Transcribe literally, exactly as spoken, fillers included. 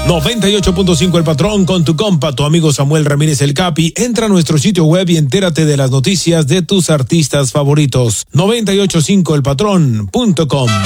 noventa y ocho punto cinco El Patrón con tu compa, tu amigo Samuel Ramírez el Capi. Entra a nuestro sitio web y entérate de las noticias de tus artistas favoritos. noventa y ocho punto cinco el patrón punto com.